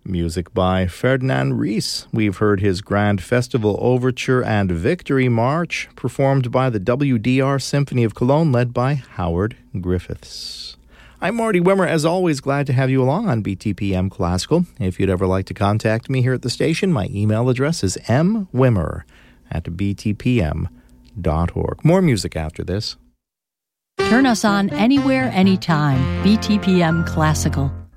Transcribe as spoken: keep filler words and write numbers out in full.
Music by Ferdinand Ries. We've heard his Grand Festival Overture and Victory March, performed by the W D R Symphony of Cologne, led by Howard Griffiths. I'm Marty Wimmer, as always, glad to have you along on B T P M Classical. If you'd ever like to contact me here at the station, my email address is m wimmer at b t p m dot org. More music after this. Turn us on anywhere, anytime. B T P M Classical.